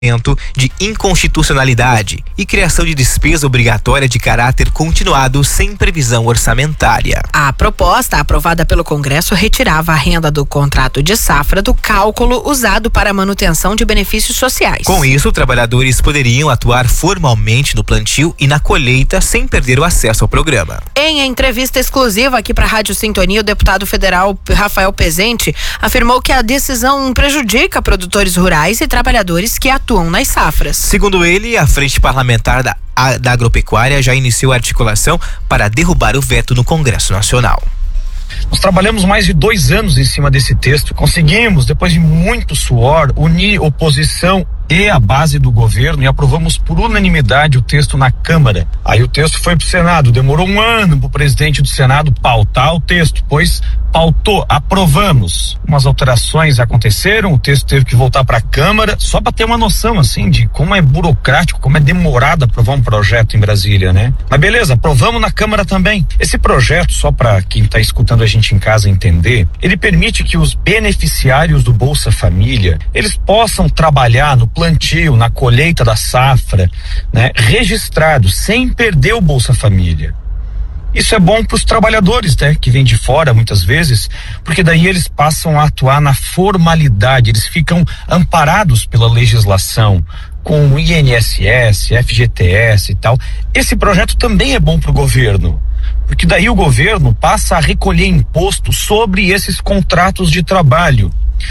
de inconstitucionalidade e criação de despesa obrigatória de caráter continuado sem previsão orçamentária. A proposta, aprovada pelo Congresso, retirava a renda do contrato de safra do cálculo usado para a manutenção de benefícios sociais. Com isso, trabalhadores poderiam atuar formalmente no plantio e na colheita sem perder o acesso ao programa. Em entrevista exclusiva aqui para a Rádio Sintonia, o deputado federal Rafael Pezente afirmou que a decisão prejudica produtores rurais e trabalhadores que atuam nas safras. Segundo ele, a Frente Parlamentar da Agropecuária já iniciou a articulação para derrubar o veto no Congresso Nacional. Nós trabalhamos mais de 2 anos em cima desse texto. Conseguimos, depois de muito suor, unir oposição e a base do governo e aprovamos por unanimidade o texto na Câmara. Aí o texto foi pro Senado, demorou 1 ano pro presidente do Senado pautar o texto, pois pautou, aprovamos. Umas alterações aconteceram, o texto teve que voltar para a Câmara, só para ter uma noção assim de como é burocrático, como é demorado aprovar um projeto em Brasília, né? Mas beleza, aprovamos na Câmara também. Esse projeto, só para quem tá escutando a gente em casa entender, ele permite que os beneficiários do Bolsa Família, eles possam trabalhar no plantio, na colheita da safra, né, registrados, sem perder o Bolsa Família. Isso é bom para os trabalhadores, né, que vêm de fora muitas vezes, porque daí eles passam a atuar na formalidade, eles ficam amparados pela legislação, com o INSS, FGTS e tal. Esse projeto também é bom para o governo, porque daí o governo passa a recolher imposto sobre esses contratos de trabalho.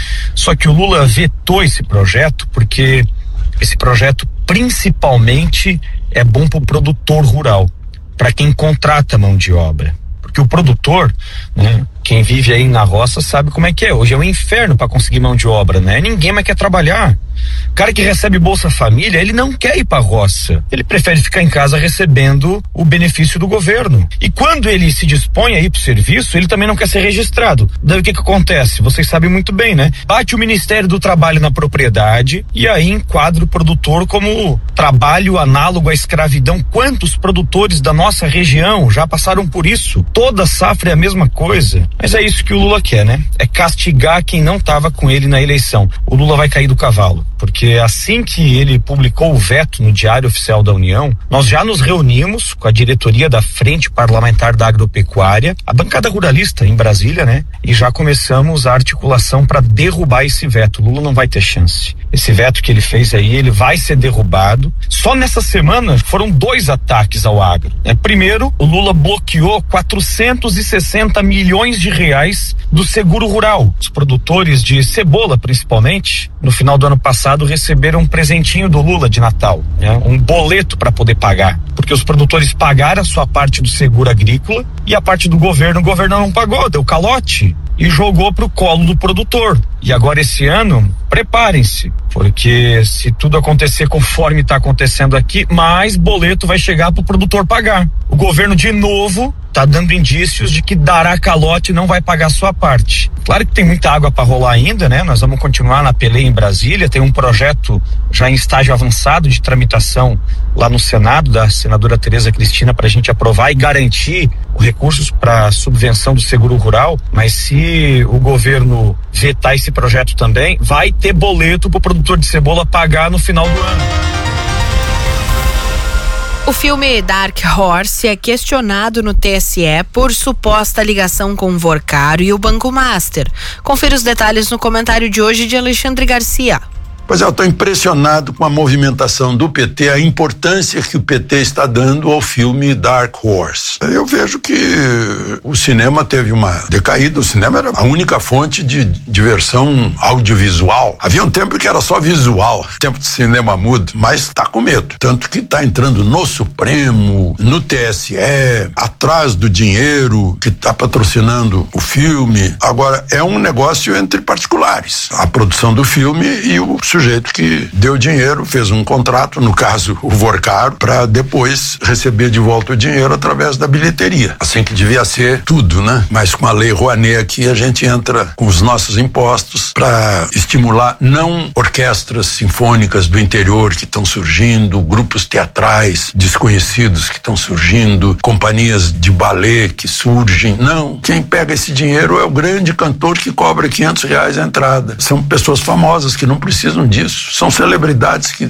Só que o Lula vetou esse projeto porque esse projeto principalmente é bom para o produtor rural, para quem contrata mão de obra. Porque o produtor, né, quem vive aí na roça sabe como é que é. Hoje é um inferno para conseguir mão de obra, né? Ninguém mais quer trabalhar. O cara que recebe Bolsa Família, ele não quer ir pra roça. Ele prefere ficar em casa recebendo o benefício do governo. E quando ele se dispõe a ir pro serviço, ele também não quer ser registrado. Daí o que acontece? Vocês sabem muito bem, né? Bate o Ministério do Trabalho na propriedade e aí enquadra o produtor como trabalho análogo à escravidão. Quantos produtores da nossa região já passaram por isso? Toda safra é a mesma coisa. Mas é isso que o Lula quer, né? É castigar quem não estava com ele na eleição. O Lula vai cair do cavalo, porque assim que ele publicou o veto no Diário Oficial da União, nós já nos reunimos com a diretoria da Frente Parlamentar da Agropecuária, a bancada ruralista em Brasília, né? E já começamos a articulação para derrubar esse veto. O Lula não vai ter chance. Esse veto que ele fez aí, ele vai ser derrubado. Só nessa semana foram 2 ataques ao agro, né? Primeiro, o Lula bloqueou 460 milhões de reais do seguro rural. Os produtores de cebola, principalmente, no final do ano passado receberam um presentinho do Lula de Natal, né? Um boleto para poder pagar, porque os produtores pagaram a sua parte do seguro agrícola e a parte do governo, o governo não pagou, deu calote e jogou pro colo do produtor. E agora esse ano, preparem-se, porque se tudo acontecer conforme está acontecendo aqui, mais boleto vai chegar pro produtor pagar. O governo de novo tá dando indícios de que dará calote e não vai pagar a sua parte. Claro que tem muita água para rolar ainda, né? Nós vamos continuar na peleia em Brasília, tem um projeto já em estágio avançado de tramitação lá no Senado, da senadora Tereza Cristina, para a gente aprovar e garantir recursos para subvenção do seguro rural, mas se o governo vetar esse projeto também, vai ter boleto pro produtor de cebola pagar no final do ano. O filme Dark Horse é questionado no TSE por suposta ligação com o Vorcaro e o Banco Master. Confira os detalhes no comentário de hoje de Alexandre Garcia. Pois é, eu estou impressionado com a movimentação do PT, a importância que o PT está dando ao filme Dark Horse. Eu vejo que o cinema teve uma decaída, o cinema era a única fonte de diversão audiovisual. Havia um tempo que era só visual, tempo de cinema mudo, mas está com medo. Tanto que está entrando no Supremo, no TSE, atrás do dinheiro que está patrocinando o filme. Agora, é um negócio entre particulares. A produção do filme e o sujeito que deu dinheiro, fez um contrato, no caso o Vorcaro, para depois receber de volta o dinheiro através da bilheteria. Assim que devia ser tudo, né? Mas com a lei Rouanet aqui a gente entra com os nossos impostos para estimular não orquestras sinfônicas do interior que estão surgindo, grupos teatrais desconhecidos que estão surgindo, companhias de balé que surgem. Não, quem pega esse dinheiro é o grande cantor que cobra R$500 a entrada. São pessoas famosas que não precisam disso. São celebridades que